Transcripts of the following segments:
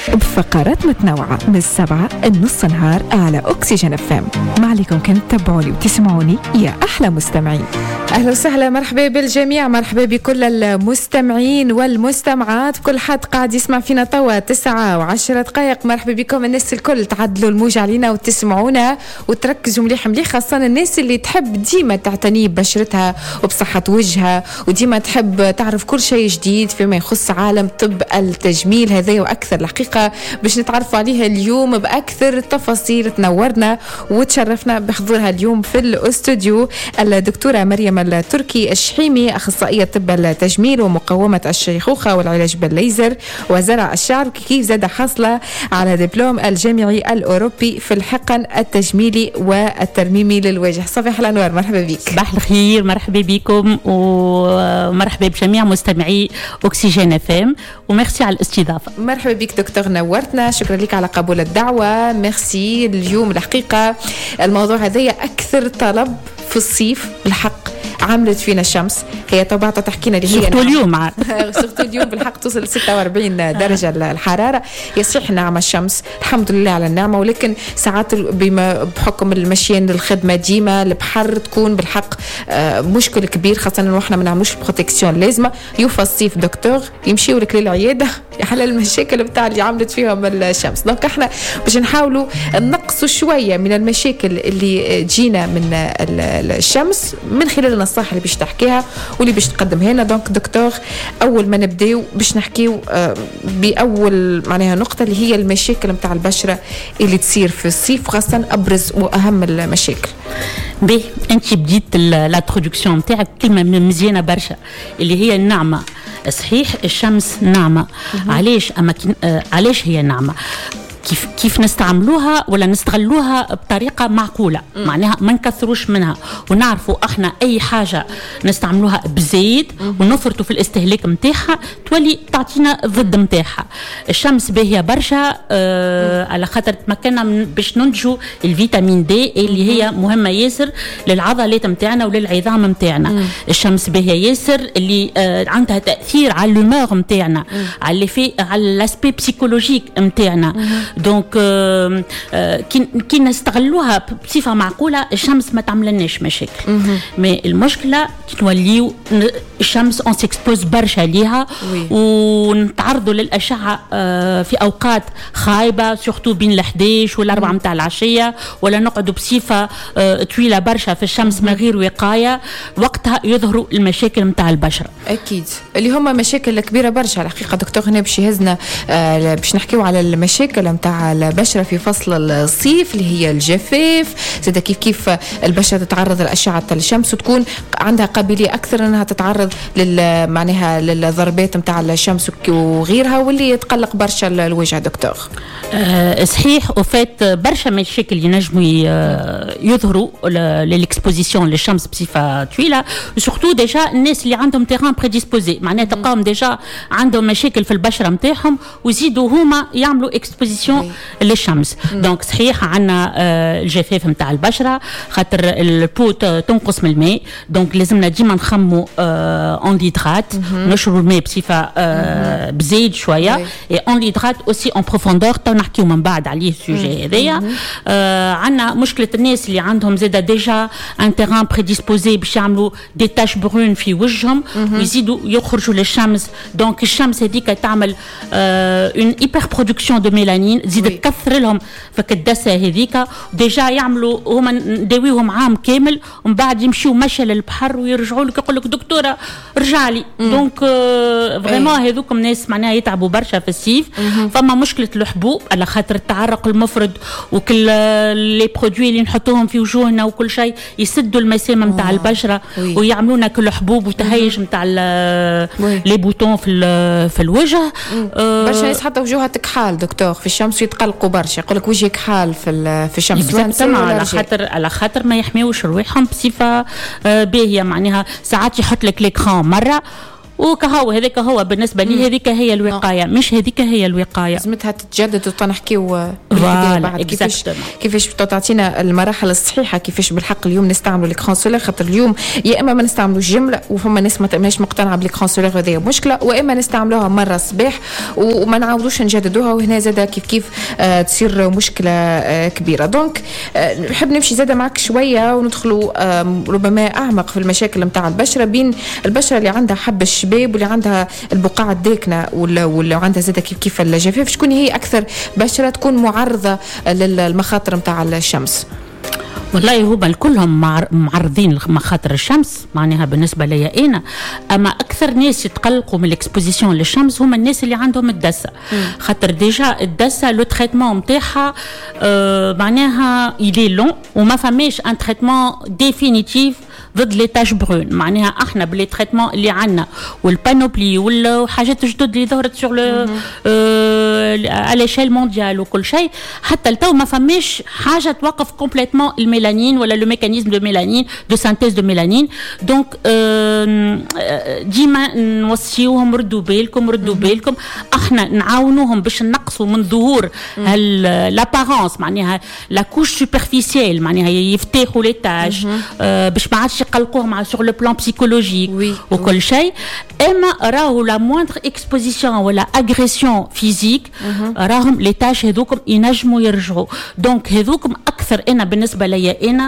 بفقرات متنوعة من 7 لنص نهار على أكسجين FM. ما عليكم كنت تتابعوني وتسمعوني يا أحلى مستمعين. أهلا وسهلا، مرحبا بالجميع، مرحبا بكل المستمعين والمستمعات، كل حد قاعد يسمع فينا توا 9 و10 دقائق. مرحبا بكم الناس الكل، تعدلوا الموج علينا وتسمعونا وتركزوا مليح مليح، خاصة الناس اللي تحب ديما تعتني ببشرتها وبصحة وجهها وديما تحب تعرف كل شيء جديد فيما يخص عالم طب التجميل هذا وأكثر. الحقيقة باش نتعرفوا عليها اليوم بأكثر التفاصيل. تنورنا وتشرفنا بحضورها اليوم في الاستوديو الدكتورة مريم التركي الشحيمي، أخصائية طب التجميل ومقاومة الشيخوخة والعلاج بالليزر وزرع الشعر، كيف زاد حاصلة على دبلوم الجامعي الأوروبي في الحقن التجميلي والترميمي للوجه. صباح الأنوار، مرحبا بك. صباح الخير، مرحبا بكم ومرحبا بجميع مستمعي أكسجين FM وميرسي على الاستضافة. مرحبا بك دكتور، نورتنا، شكرا لك على قبول الدعوة، ميرسي. اليوم الحقيقة الموضوع هذا أكثر طلب في الصيف بالحق، عملت فينا الشمس. هي طبعا تحكينا اللي هي سورتو اليوم سورتو اليوم بالحق توصل 46 درجة الحرارة. يصيح نعمة الشمس، الحمد لله على النعمة، ولكن ساعات بحكم المشيين للخدمة ديما البحر تكون بالحق مشكل كبير، خاصة واحنا ما نعملوش بروتكسيون لازمة. يوفى الصيف دكتور يمشيوا لك للعيادة على المشاكل بتاع اللي عملت فيهم الشمس. دونك احنا باش نحاولوا نقصوا شوية من المشاكل اللي تجينا من الشمس من خلال النصائح اللي باش تحكيها واللي باش تقدمها لنا. دونك دكتور، اول ما نبداو باش نحكيو باول معناها نقطة اللي هي المشاكل نتاع البشرة اللي تصير في الصيف، خاصة ابرز واهم المشاكل. بيه انت بديت الانترودكسيون نتاعك كلمة مزيانة برشا اللي هي النعمة. صحيح الشمس نعمة، علاش هي نعمة؟ كيف نستعملوها ولا نستغلوها بطريقة معقولة، معناها ما نكثروش منها ونعرفوا احنا اي حاجة نستعملوها بزيد ونفرطوا في الاستهلاك متاعها تولي تعطينا ضد متاعها. الشمس باهية برشا على خاطر تمكننا باش ننتجوا الفيتامين دي اللي هي مهمة ياسر للعضلات متاعنا وللعظام متاعنا. الشمس باهية ياسر اللي عندها تأثير على الهومور متاعنا، على الاسبي بسيكولوجيك متاعنا. دونك كي نستغلوها بصفة معقولة الشمس ما تعملناش مشاكل. مي المشكلة نوليو الشمس اون سيكسبوز برشا ليها ونتعرضوا للأشعة في أوقات خايبة، سورتو بين ال11 وال4 متاع العشية، ولا نقعدوا بصفة طويلة برشا في الشمس من غير وقاية، وقتها يظهروا المشاكل متاع البشرة. أكيد اللي هما مشاكل كبيرة برشا. الحقيقة دكتور هنا باش يهزنا باش نحكيو على المشاكل متاع البشرة في فصل الصيف اللي هي الجفاف، زي كيف البشرة تتعرض لأشعة الشمس وتكون عندها قابلية أكثر أنها تتعرض معناها للضربات متاع الشمس وغيرها، واللي يتقلق برشا الوجه دكتور. صحيح، وفات برشا مشاكل ينجموا يظهروا للإكسبوزيسيون للشمس بصفة طويلة، وسورتو ديجا الناس اللي عندهم تيران بريديسبوزي، معناها تلقاهم ديجا عندهم مشاكل في البشرة متاعهم ويزيدوا هما يعملوا اكسبوزيسيون للشمس. دونك صحيح عندنا الجفاف نتاع البشره خاطر البو تنقص من الماء، دونك لازمنا ديما نخمو اون ليدرات، نشربوا الماء بصفه بزيد شويه، اي اون ليدرات اوسي اون بروفوندور نحكيو من بعد عليه السوجي هذايا. عندنا مشكله الناس اللي عندهم زاده ديجا ان تيران بريديسبوزي باش يعملوا دي تاش برون في وجههم ويزيدوا يخرجوا للشمس. دونك الشمس هذيك تعمل اون هيبر برودكسيون دو ميلانين، تزيد تكثر لهم فك الدسه هذيك، ديجا يعملوا هما نداويهم عام كامل ومن بعد يمشيوا مشى للبحر ويرجعوا لك يقول لك دكتوره رجع لي. دونك فريمون هذوكم ناس معناها يتعبوا برشا في الصيف. فما مشكله الحبوب على خاطر التعرق المفرط وكل لي برودوي اللي نحطوهم في وجوهنا وكل شيء يسدوا المسام نتاع البشره ويعملونا كل حبوب وتهيج نتاع لي بوتون في الوجه. برشا ناس حتى وجوهها تكحال دكتور في الشمس يتقلقوا برشا، يقول لك وجهك حال في الشمس على خاطر ما يحميوش رواحهم بصفه باهيه. معناها ساعات يحط لك ليكران مره وكهو هذاك هو بالنسبه لي هذيك هي الوقايه مش هذيك هي الوقايه لازمتها تتجدد وتنحكيو بعد كيفاش تعطينا المراحل الصحيحه كيفاش بالحق اليوم نستعملوا ليكران سولير خاطر اليوم يا اما ما نستعملوش جمله وفما ناس ماهيش مقتنعه بالليكران سولير هذه مشكله واما نستعملوها مره الصباح وما نعاودوش نجددوها وهنا زاده كيف تصير مشكله كبيره. دونك نحب نمشي زاده معك شويه وندخلوا ربما اعمق في المشاكل نتاع البشره بين البشره اللي عندها حب الشباب واللي عندها البقع الداكنه واللي عندها زاده كيف الجفاف. شكون هي اكثر بشره تكون معرضه للمخاطر نتاع الشمس؟ والله هما كلهم معرضين لمخاطر الشمس معناها بالنسبه ليا انا. اما اكثر ناس يتقلقوا من الاكسبوزيسيون للشمس هما الناس اللي عندهم الدسه خاطر ديجا الدسه لو تريتمون نتاعها معناها يلي لون وما فماش ان تريتمون ديفينيتيف ضد لي تاش برون. معناها احنا باللي تريتمون اللي عندنا والبانوبلي والحاجات الجدد اللي ظهرت سور على ليشيل مونديال وكل شيء حتى التو ما فماش حاجه توقف كومبليتمون الميلانين ولا لو ميكانيزم دو ميلانين دو سانتيز دو ميلانين. دونك ديما نوصيوهم ردوا بالكم احنا نعاونوهم باش نقصوا من ظهور لابارونس معناها لا كوش سوبرفيسيال معناها يفتحوا لي تاش باش ما عادش يقلقوهم سور لو بلان بسيكولوجيك وكل شيء. اما راهو لا موندر اكسبوزيسيون ولا اغريسيون فيزيك راهم لي تاش هذوكم ينجموا يرجعوا. دونك هذوكم اكثر انا بالنسبه ليا انا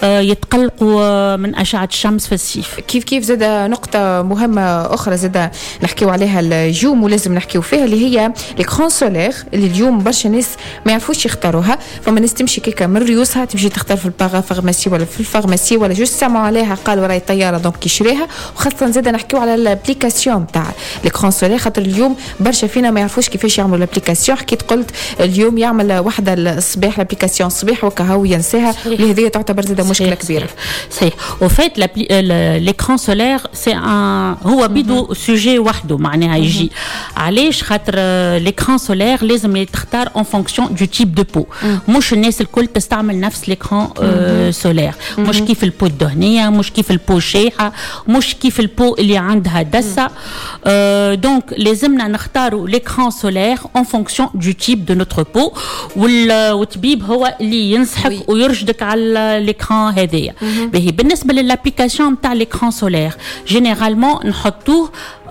يتقلقوا من اشعه الشمس في الصيف. كيف زاد نقطه مهمه اخرى زاد نحكيو عليها اليوم ولازم نحكيو فيها اللي هي ليكران سولير اللي اليوم برشا ناس ما يعرفوش يختاروها. فما ناس تمشي كيكا من ريوسها تمشي تختار في البارافارماسي ولا في الفارماسي ولا جوست سمعوا عليها قالوا راهي طياره دونك يشريها. وخاصه زاد نحكيو على الابليكاسيون تاع ليكران سولير خاطر اليوم برشا فينا ما يعرفوش كيفاش يعملوا الابليكاسيون. حكيت قلت اليوم يعمل وحده الصباح الابليكاسيون الصباح وكهو ينساها لهذه تعتبر زاد مشكله كبيره. صحيح وفات ليكران سولير سي ان هو بيدو سوجي وحده معناها يجي علاش خاطر ليكران سولير لازم تختار اون فونكسيون دو تيب دو بو. مش الناس الكل تستعمل نفس ليكران سولير مش كيف البو الدهنيه مش كيف البو شيحه مش كيف البو اللي عندها دسه. دونك لازمنا نختاروا ليكران سولير اون فونكسيون دو تيب دو نوتر بو والطبيب هو اللي ينصحك ويرشدك على ليكران هذايا. باهي بالنسبه للابليكاسيون تاع ليكران سولير جينيرالمون نحطوه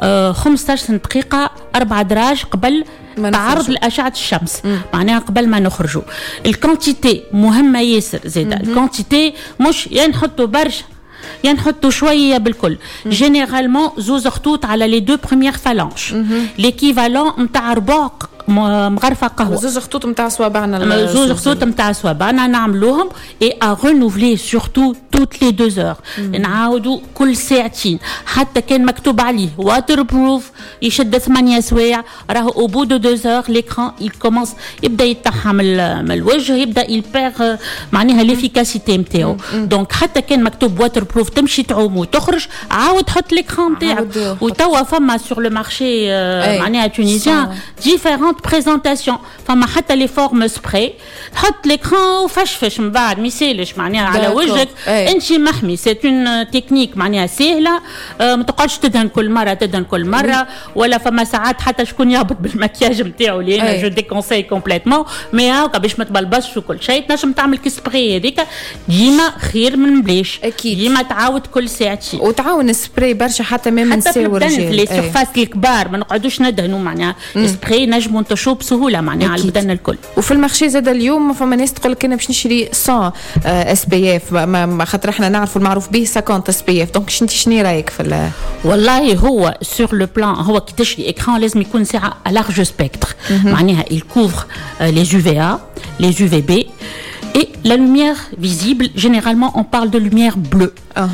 15 دقيقه 4 دراج قبل تعرض لأشعة الشمس معناها قبل ما نخرجوا. الكونتيتي مهمة ياسر زيادة. الكونتيتي مش نحطوا برشا نحطوا شويه بالكل. جينيرالمون زوز خطوط على لي دو بروميير فالانش ليكيفالون نتاع ربع مغرفه قهوه. زوز خطوط نتاع صوابعنا زوز خطوط نتاع صوابعنا نعملوهم اي ا رينوفلي سورتو توت لي 2 اور. نعاودوا كل ساعتين حتى كان مكتوب عليه واتر بروف يشد 8 سوايع راهو او بو دو 2 اور ليكران يكومونس يبدا يتنحى من الوجه يبدا يلبير معناها ليفيكاسيتي نتاعو. دونك حتى كان مكتوب واتر بروف تمشي تعوم وتخرج عاود حط ليكران نتاعك. وتوا فما سور لو مارشي معناها تونيزيان ديفيرون بريزونطاسيون. فما حتى لي فورم سبراي تحط ليكران وفشفش من بعد ما يسالش معناها على وجهك انت محمي. سي اون تكنيك معناها سهله ما تقعدش تدهن كل مره ولا فما ساعات حتى شكون يهبط بالمكياج نتاعو اللي انا جو ديكونساي كومبليتمون مي هاكا باش ما تبلبش وكل شيء تنجم تعمل كسبراي هذيك ديما خير من بلاش. ديما تعاود كل ساعتين وتعاون السبراي برشا حتى من النساء والرجال في لي سيرفاس الكبار ما نقعدوش ندهنوا معناها سبراي نجموا ننتشروا بسهوله معناها على البدن الكل. وفي المارشي زاد اليوم فما ناس تقول لك انا باش نشري 100 اس بي اف خاطر احنا نعرفوا المعروف به 50 اس بي اف. دونك شنو رايك في والله هو سور لو بلان هو كي تشري اكران لازم يكون ساعه لارج سبيكتر معناها الكوفر les UVA les UVB et la lumière visible. Généralement on parle de lumière bleue.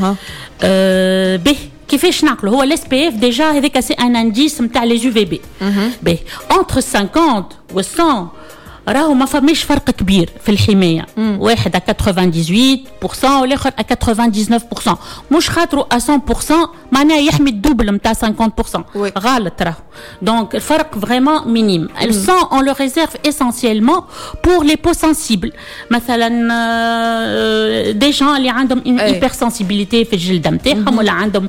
كيفاش نعقلوا هو الاس بي اف ديجا هذاك سي ان انديس نتاع لي يو في بي. باهي انتر 50 و 100 راهو ما فماش فرق كبير في الحمايه. واحد 98% والاخر 99%. مش خاطرو 100% معناها يحمي الدوبل نتاع 50%. غلط راهو. دونك الفرق فريمون مينيم. Elles sont on le réserve essentiellement pour les peaux sensibles. مثلا des gens اللي عندهم une hypersensibilité في الجلد نتاعهم ولا عندهم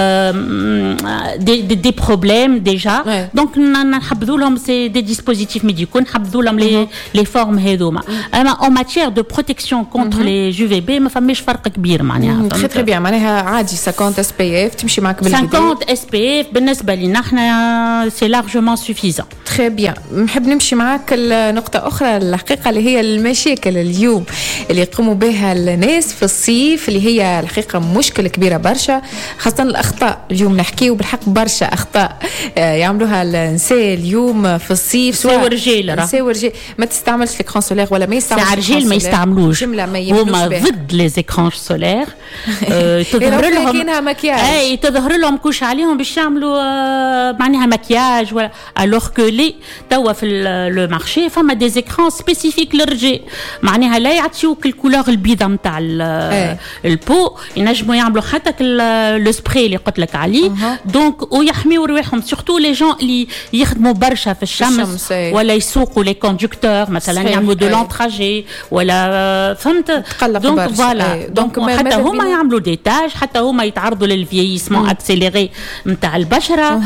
des problèmes déjà. Donc نحبذوا لهم c'est des dispositifs médicaux نحبذوا لهم les formes هذوما. اما en matière de protection contre les UVB ما فماش فرق كبير معناها. très bien معناها عادي 50 SPF تمشي معك بالبداية. 50 SPF بالنسبة لنا احنا c'est largement suffisant. très bien. نحب نمشي معك لنقطة أخرى الحقيقة اللي هي المشاكل اليوم اللي يقوموا بها الناس في الصيف اللي هي الحقيقة مشكلة كبيرة برشا خاصة الأخطاء. اليوم نحكيه بالحق برشا أخطاء يعملوا النساء اليوم في الصيف سواء ورجال ما تستعملش ليكران سولير ولا ما يستعملش رجال ما يستعملوش هما ضد لي زيكران سولير تظهر لهم كاينها مكياج تظهر لهم كوش عليهم باش يعملوا معناها مكياج ولا الوغ كو لي توا في لو مارشي فما دي زيكران سبيسيفيك للرجال معناها لا يعطيوك الكولور البيضاء نتاع البو ينجموا يعملوا حتى لو سبراي اللي قلت لك عليه دونك ويحميوا رواحهم سورتو لي جون اللي يخدموا برشا في الشمس ولا يسوقوا لي كوندكتور مثلا يعملوا دو لونتراجي ولا فهمت دونك فوالا دونك حتى هما يعملوا دي تاج حتى هما يتعرضوا للفييسمون اكسيليري نتاع البشره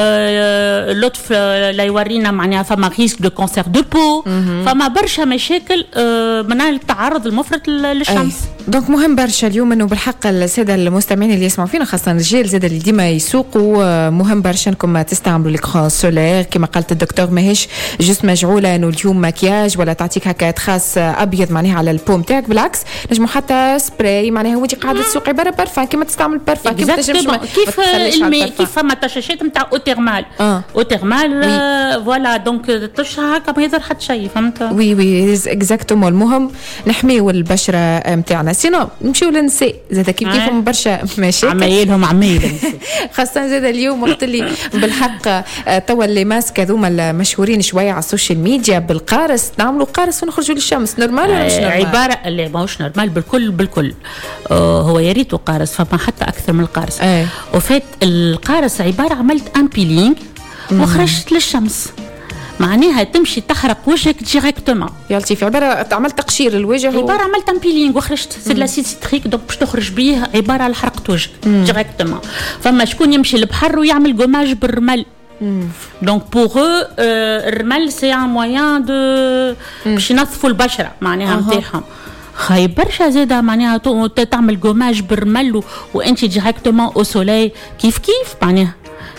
اللطف لا يورينا معناها فما ريسك دو كونسير دو بو فما برشا مشاكل من التعرض المفرط للشمس دونك مهم برشا اليوم انه بالحق الساده المستمعين اللي يسمعوا فينا خاصه الرجال زاد اللي ديما يسوقوا مهم برشا انكم تستعملوا ليكران سولير كما قالت الدكتور ماهيش جست مجعوله انه اليوم مكياج ولا تعطيك هكا تخاص ابيض معناها على البوم تاعك بالعكس نجموا حتى سبراي معناها وانت قاعده تسوقي برا بارفان كما تستعمل بارفان كيف كيف الماء كيف فما تشاشات نتاع اوتيرمال اوتيرمال فوالا دونك تشرح هكا ما يضر حتى شيء فهمت وي اكزاكتومون المهم نحميو البشره نتاعنا سينو نمشيو للنساء زاد كيف برشا مشاكل عمايلهم خاصه زاد اليوم وقت اللي بالحق توا اللي ماسك هذوما المشهورين شويه على السوشيال ميديا بالقارص نعملوا قارص ونخرجوا للشمس نورمال ولا مش نورمال عباره اللي ماهوش نورمال بالكل هو يا ريت قارص فما حتى اكثر من القارص وفات القارص عباره عملت ان بيلينغ وخرجت للشمس معناها تمشي تحرق وجهك ديريكتومون يا لطيف عباره عملت تقشير الوجه عباره عملت ان بيلينغ وخرجت سي لاسيد سيتريك دونك باش تخرج بيه عباره على حرقه وجهك ديريكتومون فما شكون يمشي للبحر ويعمل جوماج بالرمل دونك بوغ الرمل سي ان موان دو باش ينظفوا البشره معناها نتاعهم خاي برشا زاده معناها تعمل جوماج بالرمل وانت ديريكتومون او سولي كيف معناها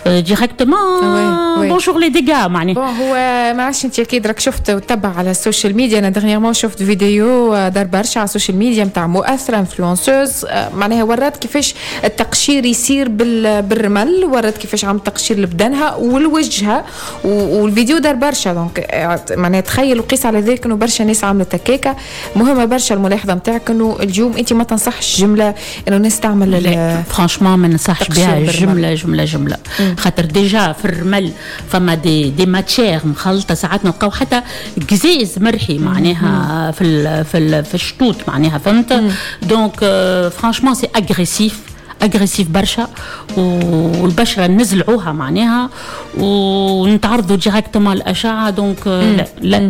ديريكتومون بونجور لي ديغا معناها هو ما عادش انت اكيد راك شفت وتتبع على السوشيال ميديا انا دغنيغمون شفت فيديو دار برشا على السوشيال ميديا نتاع مؤثره انفلونسوز معناها ورات كيفاش التقشير يصير بالرمل ورات كيفاش عم تقشير لبدنها والوجهها والفيديو دار برشا دونك معناها تخيل وقيس على ذلك انه برشا ناس عملت هكاكا مهمه برشا الملاحظه نتاعك انه اليوم انت ما تنصحش جمله انه الناس تعمل فرانشمون ما ننصحش بها جمله خاطر ديجا في الرمل فما دي ماتيير مخلطه ساعات نلقاو حتى قزاز مرحي معناها في الشطوط معناها فهمت دونك فرانشمون سي اغريسيف برشا والبشره نزلعوها معناها ونتعرضوا ديريكتومون الاشعه دونك لا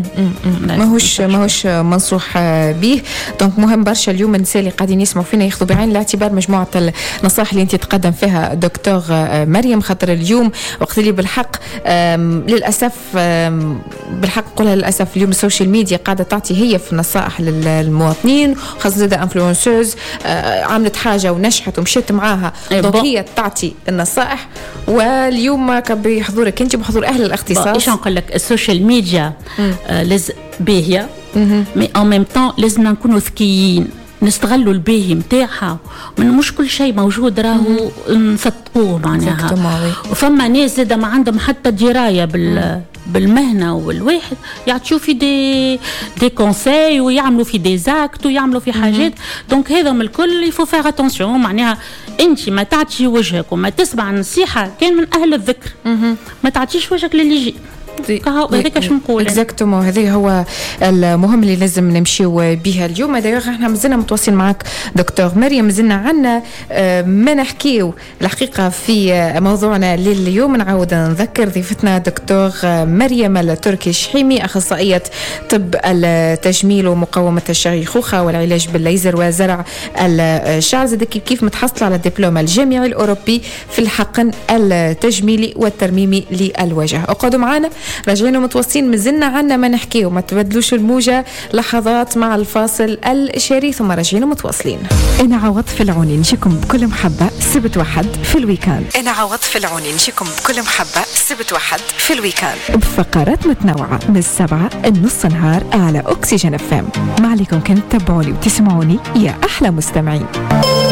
ماهوش منصوح به دونك مهم برشا اليوم النساء اللي قاعدين يسمعوا فينا ياخذوا بعين الاعتبار مجموعه النصائح اللي انت تقدم فيها دكتور مريم خاطر اليوم وقت اللي بالحق للاسف بالحق نقولها للاسف اليوم السوشيال ميديا قاعده تعطي هي في نصائح للمواطنين خاصه زاد انفلونسوز عملت حاجه ونجحت ومشيت معاها دونك هي تعطي النصائح واليوم بحضورك انت بحضور اهل الاختصاص ايش نقول لك السوشيال ميديا لازم باهيه مي ان ميم طون لازم نكونوا ذكيين نستغلوا الباهي نتاعها مش كل شيء موجود راهو نصدقوه معناها وفما ناس زاد ما عندهم حتى درايه بالمهنه والواحد يعطيو في دي كونساي ويعملوا في دي زاكت ويعملوا في حاجات دونك هذا من الكل يفو فيغ اتونسيون معناها انت ما تعطي وجهك وما تسمع نصيحه كان من اهل الذكر ما تعطيش وجهك للي يجي هذاك شو نقول اكزاكتومون. هذا هو المهم اللي لازم نمشيو بها اليوم. دايوغ احنا مازلنا متواصلين معك دكتور مريم، مازلنا عنا ما نحكيو الحقيقه في موضوعنا لليوم. نعاود نذكر ضيفتنا دكتور مريم التركي شحيمي، اخصائيه طب التجميل ومقاومه الشيخوخه والعلاج بالليزر وزرع الشعر، زاد كيف متحصله على الدبلوم الجامعي الاوروبي في الحقن التجميلي والترميمي للوجه. اقعدوا معنا، راجعين ومتواصلين، مازلنا عنا ما نحكيو، ما تبدلوش الموجه، لحظات مع الفاصل الشهري ثم راجعين ومتواصلين. انا عوض في العوني نجيكم بكل محبه سبت واحد في الويكاند. انا عوض في العوني نجيكم بكل محبه سبت واحد في الويكاند بفقرات متنوعه من 7 النص نهار على أكسجين FM. ما عليكم كنت تتابعوني وتسمعوني يا احلى مستمعين.